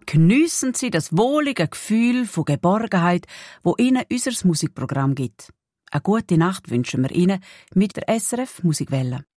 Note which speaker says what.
Speaker 1: Geniessen Sie das wohlige Gefühl von Geborgenheit, wo Ihnen unser Musikprogramm gibt. Eine gute Nacht wünschen wir Ihnen mit der SRF Musikwelle.